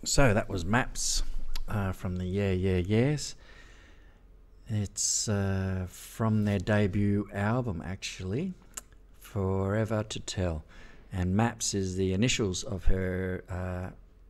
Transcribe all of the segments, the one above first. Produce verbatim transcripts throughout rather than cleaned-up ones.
So that was Maps uh, from the Yeah Yeah Yeahs. It's uh, from their debut album, actually, Forever to Tell. And Maps is the initials of her uh,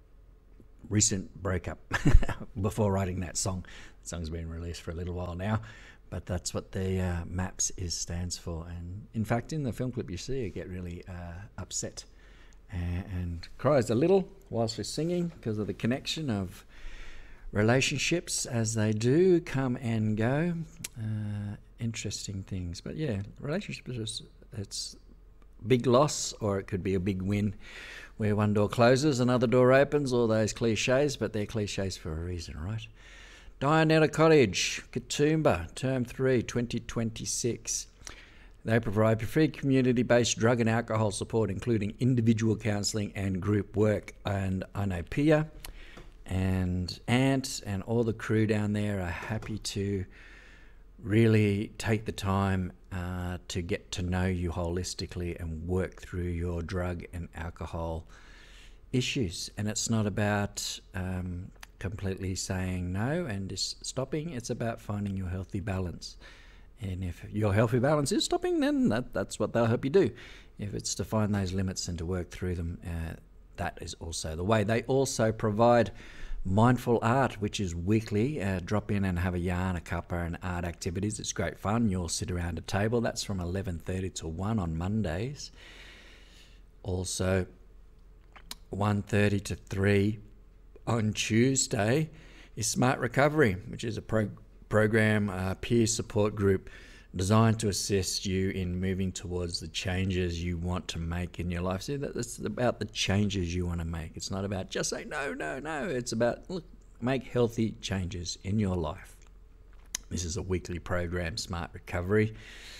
recent breakup before writing that song. The song's been released for a little while now, but that's what the uh, Maps is stands for. And in fact, in the film clip, you see her get really uh, upset and, and cries a little whilst she's singing because of the connection of relationships as they do come and go. Uh, interesting things. But yeah, relationships, is, it's big loss or it could be a big win where one door closes, another door opens, all those cliches, but they're cliches for a reason, right? Dianetta Cottage, Katoomba, Term three, twenty twenty-six. They provide free community-based drug and alcohol support, including individual counselling and group work. And I know Pia and Ant and all the crew down there are happy to really take the time uh, to get to know you holistically and work through your drug and alcohol issues. And it's not about um, completely saying no and just stopping. It's about finding your healthy balance. And if your healthy balance is stopping, then that, that's what they'll help you do. If it's to find those limits and to work through them, uh, that is also the way. They also provide Mindful Art, which is weekly. Uh, drop in and have a yarn, a cuppa, and art activities. It's great fun. You'll sit around a table. That's from eleven thirty to one on Mondays. Also, one thirty to three on Tuesday is Smart Recovery, which is a pro- program, uh, peer support group designed to assist you in moving towards the changes you want to make in your life. See, that's about the changes you want to make. It's not about just say no, no, no. It's about, look, make healthy changes in your life. This is a weekly program, Smart Recovery.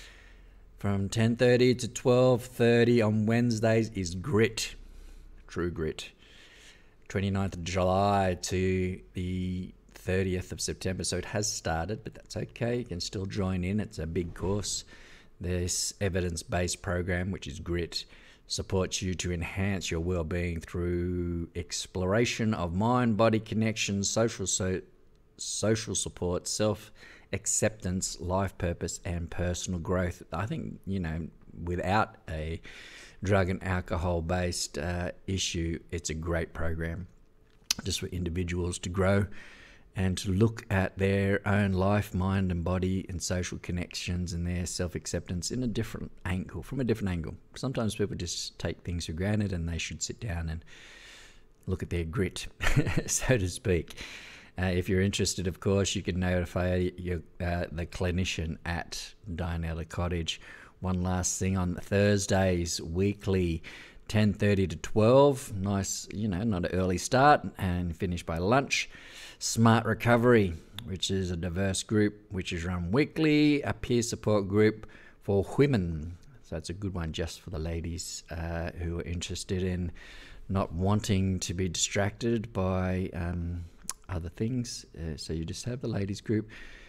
From ten thirty to twelve thirty on Wednesdays is Grit, True Grit. twenty-ninth of July to the thirtieth of September, so it has started, but that's okay. You can still join in. It's a big course. This evidence-based program, which is Grit, supports you to enhance your well-being through exploration of mind-body connections, social so, social support, self-acceptance, life purpose, and personal growth. I think, you know, without a drug and alcohol-based uh, issue, it's a great program just for individuals to grow and to look at their own life, mind and body and social connections and their self-acceptance in a different angle, from a different angle. Sometimes people just take things for granted and they should sit down and look at their grit, so to speak. Uh, if you're interested, of course, you can notify your, uh, the clinician at Dianetta Cottage. One last thing, on Thursdays, weekly, ten thirty to twelve. Nice, you know, not an early start and finish by lunch. Smart Recovery, which is a diverse group which is run weekly, a peer support group for women. So it's a good one just for the ladies uh, who are interested in not wanting to be distracted by um, other things. Uh, so you just have the ladies group.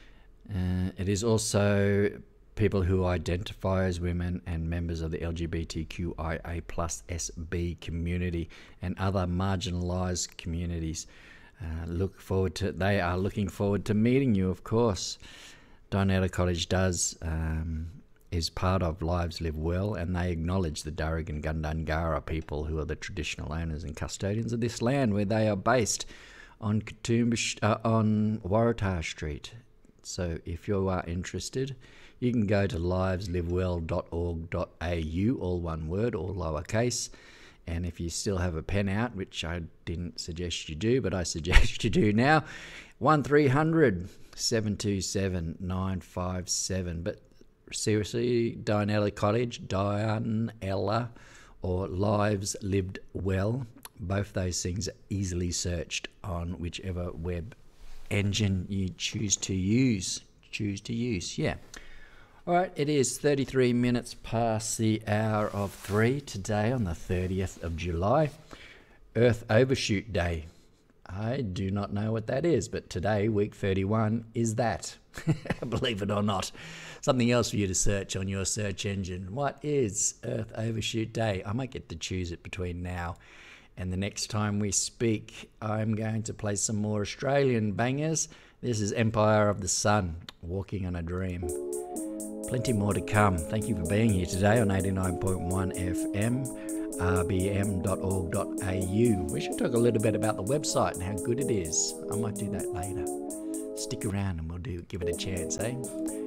Uh, it is also people who identify as women and members of the L G B T Q I A plus S B community and other marginalised communities. Uh, look forward to. They are looking forward to meeting you, of course. Dianetta Cottage does um, is part of Lives Live Well, and they acknowledge the Darug and Gundungurra people who are the traditional owners and custodians of this land, where they are based on Katoomba, uh, on Waratah Street. So, if you are interested, you can go to lives live well dot org dot a u, all one word, all lowercase. And if you still have a pen out, which I didn't suggest you do, but I suggest you do now, one three hundred seven two seven nine five seven. But seriously, Dianetta Cottage, Dianella, or Lives Lived Well, both those things are easily searched on whichever web engine you choose to use. Choose to use, yeah. All right, it is thirty-three minutes past the hour of three today on the thirtieth of July, Earth Overshoot Day. I do not know what that is, but today, week thirty-one, is that. Believe it or not. Something else for you to search on your search engine. What is Earth Overshoot Day? I might get to choose it between now And the next time we speak, I'm going to play some more Australian bangers. This is Empire of the Sun, Walking on a Dream. Plenty more to come. Thank you for being here today on eighty-nine point one F M, r b m dot org dot a u. We should talk a little bit about the website and how good it is. I might do that later. Stick around and we'll do give it a chance, eh?